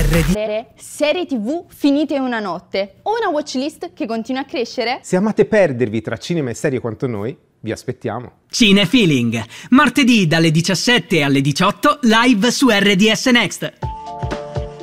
Serie TV finite in una notte o una watchlist che continua a crescere? Se amate perdervi tra cinema e serie quanto noi, vi aspettiamo. Cinefeeling, martedì dalle 17 alle 18 live su RDS Next.